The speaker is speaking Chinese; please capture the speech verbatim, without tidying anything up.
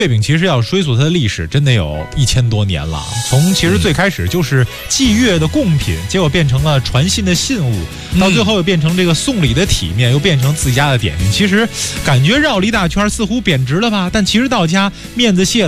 月饼其实要追溯它的历史，真得有一千多年了。从其实最开始就是祭月的贡品，结果变成了传信的信物，到最后又变成这个送礼的体面，又变成自家的点心。其实感觉绕了一大圈，似乎贬值了吧？但其实到家面子卸了。